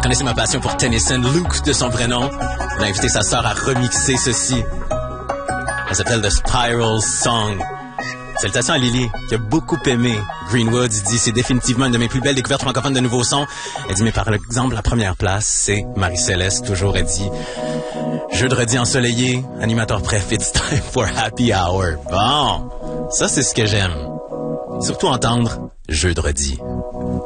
connaissez ma passion pour Tennyson, Luke de son vrai nom. Il a invité sa sœur à remixer ceci. Elle s'appelle The Spiral Song. Salutations à Lily, qui a beaucoup aimé Greenwood. Il dit, c'est définitivement une de mes plus belles découvertes francophones de nouveaux sons. Elle dit, mais par exemple, la première place, c'est Marie-Céleste, toujours. Elle dit, jeudi ensoleillé, animateur préf, it's time for happy hour. Bon, ça, c'est ce que j'aime. Surtout entendre jeudi.